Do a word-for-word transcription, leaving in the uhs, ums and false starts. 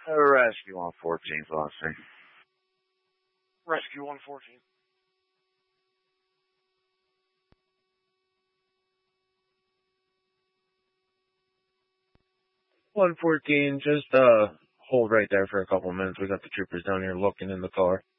Uh, Rescue one fourteen, velocity. Rescue one fourteen. one fourteen, just uh hold right there for a couple of minutes. We got the troopers down here looking in the car.